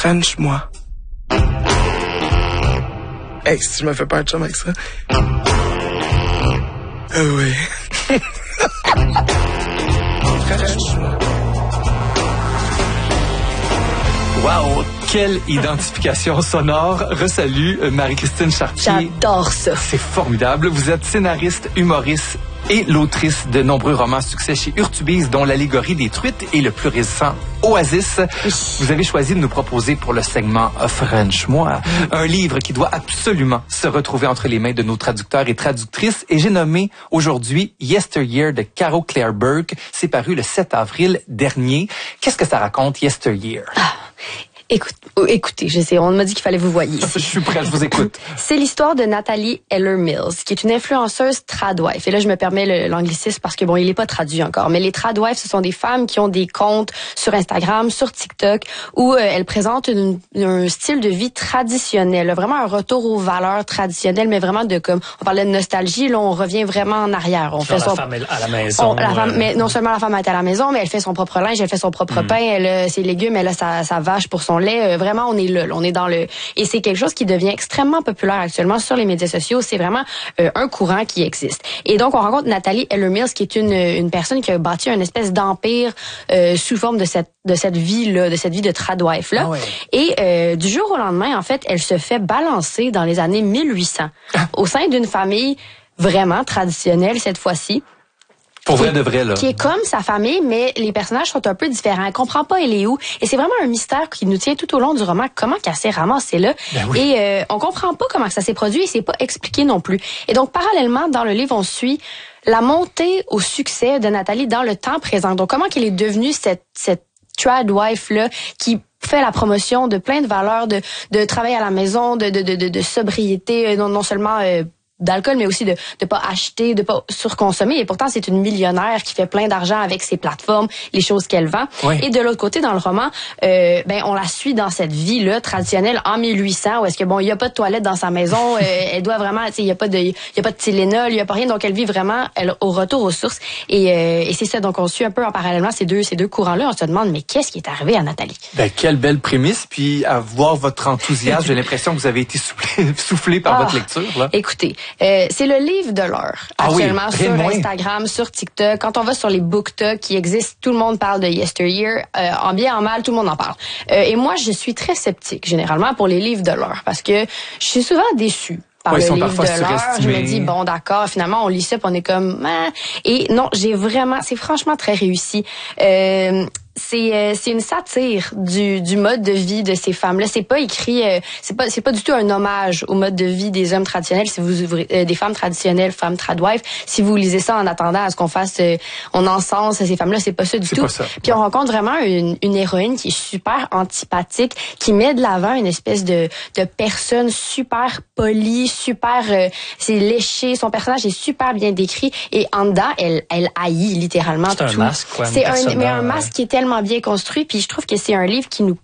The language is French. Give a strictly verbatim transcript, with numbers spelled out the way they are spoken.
French-moi. Hey, si je me fais pas un chum avec ça. Ah oui. French-moi. Wow! Quelle identification sonore! Resalut Marie-Christine Chartier. J'adore ça. C'est formidable. Vous êtes scénariste, humoriste et l'autrice de nombreux romans à succès chez Urtubise, dont L'Allégorie des truites et le plus récent Oasis. Oui. Vous avez choisi de nous proposer pour le segment French-moi un livre qui doit absolument se retrouver entre les mains de nos traducteurs et traductrices. Et j'ai nommé aujourd'hui Yesteryear de Caro Claire Burke. C'est paru le sept avril dernier. Qu'est-ce que ça raconte, Yesteryear? Ah. Écoute, écoutez, je sais, on m'a dit qu'il fallait vous voyer. Je suis prêt, je vous écoute. C'est l'histoire de Nathalie Eller-Mills, qui est une influenceuse tradwife. Et là, je me permets le, l'anglicisme parce que bon, il est pas traduit encore. Mais les tradwives, ce sont des femmes qui ont des comptes sur Instagram, sur TikTok, où euh, elles présentent une, un style de vie traditionnel, là, vraiment un retour aux valeurs traditionnelles, mais vraiment de comme on parlait de nostalgie, là, on revient vraiment en arrière. On Genre fait la son, femme à la maison. On, la femme, euh, mais non seulement la femme est à la maison, mais elle fait son propre linge, elle fait son propre mm. pain, elle a ses légumes, elle a sa, sa vache pour son lait. Euh, vraiment, on est là, là, on est dans le et c'est quelque chose qui devient extrêmement populaire actuellement sur les médias sociaux. C'est vraiment euh, un courant qui existe. Et donc, on rencontre Nathalie Eller-Mills, qui est une une personne qui a bâti une espèce d'empire euh, sous forme de cette de cette vie là, de cette vie de tradwife là. Ah ouais. Et euh, du jour au lendemain, en fait, elle se fait balancer dans les années mille huit cents ah. au sein d'une famille vraiment traditionnelle cette fois-ci. Pour vrai de vrai, là. Qui est comme sa famille, mais les personnages sont un peu différents. Elle comprend pas elle est où. Et c'est vraiment un mystère qui nous tient tout au long du roman. Comment qu'elle s'est ramassée là. Ben oui. Et euh, on comprend pas comment ça s'est produit et c'est pas expliqué non plus. Et donc, parallèlement, dans le livre, on suit la montée au succès de Nathalie dans le temps présent. Donc, comment qu'elle est devenue cette, cette tradwife-là qui fait la promotion de plein de valeurs, de, de travail à la maison, de, de, de, de, de sobriété, non, non seulement... Euh, d'alcool, mais aussi de de pas acheter, de pas surconsommer. Et pourtant, c'est une millionnaire qui fait plein d'argent avec ses plateformes, les choses qu'elle vend. Oui. Et de l'autre côté, dans le roman, euh, ben on la suit dans cette vie-là traditionnelle en mille huit cents, où est-ce que bon, il y a pas de toilette dans sa maison, euh, elle doit vraiment, tu sais, il y a pas de, il y a pas de Tylenol, il y a pas rien, donc elle vit vraiment elle, au retour aux sources. Et, euh, et c'est ça, donc on suit un peu en parallèlement ces deux ces deux courants-là. On se demande, mais qu'est-ce qui est arrivé à Nathalie? Ben quelle belle prémisse, puis à voir votre enthousiasme, j'ai l'impression que vous avez été soufflé, soufflé par ah, votre lecture là. Écoutez. Euh, c'est le livre de l'heure actuellement ah oui, sur moins. Instagram, sur TikTok. Quand on va sur les BookTok qui existent, tout le monde parle de Yesteryear. Euh, en bien, en mal, tout le monde en parle. Euh, et moi, je suis très sceptique généralement pour les livres de l'heure parce que je suis souvent déçue. Par ouais, le ils sont livre parfois de l'heure, je me dis bon d'accord, finalement on lit ça, puis on est comme ah. Et non, j'ai vraiment, c'est franchement très réussi. Euh, c'est euh, c'est une satire du du mode de vie de ces femmes-là. C'est pas écrit, euh, c'est pas c'est pas du tout un hommage au mode de vie des hommes traditionnels. Si vous ouvrez euh, des femmes traditionnelles, femmes tradwives, si vous lisez ça en attendant à ce qu'on fasse, euh, on encense ces femmes-là, c'est pas ça du c'est tout. Pas ça. Puis on rencontre vraiment une une héroïne qui est super antipathique, qui met de l'avant une espèce de de personne super polie, super euh, c'est léché. Son personnage est super bien décrit et en dedans, elle elle haït littéralement c'est tout. C'est un masque, quoi. C'est un mais un masque qui est tellement bien construit, puis je trouve que c'est un livre qui nous